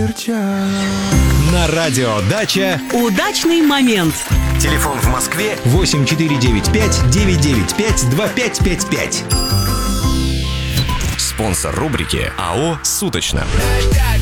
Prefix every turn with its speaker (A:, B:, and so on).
A: серчать.
B: На радио «Дача»
C: Удачный момент.
B: телефон в Москве 8495-995-2555. Спонсор рубрики АО «Суточно».